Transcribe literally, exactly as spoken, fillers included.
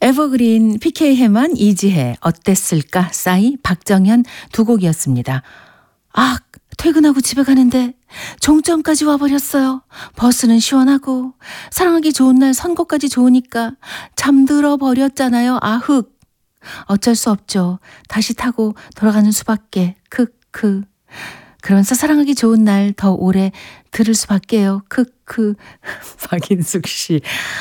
에버그린 피케이 해만 이지혜 어땠을까 싸이 박정현 두 곡이었습니다. 아, 퇴근하고 집에 가는데 종점까지 와버렸어요. 버스는 시원하고 사랑하기 좋은 날 선곡까지 좋으니까 잠들어 버렸잖아요. 아흑. 어쩔 수 없죠. 다시 타고 돌아가는 수밖에. 크크. 그러면서 사랑하기 좋은 날 더 오래 들을 수밖에요. 크크. 박인숙 씨.